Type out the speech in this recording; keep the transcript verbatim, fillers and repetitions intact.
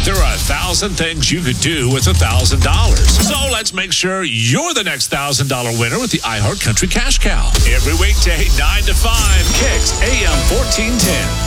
There are a thousand things you could do with a thousand dollars. So let's make sure you're the next thousand dollar winner with the iHeart Country Cash Cow. Every weekday, nine to five, Kicks A M fourteen ten.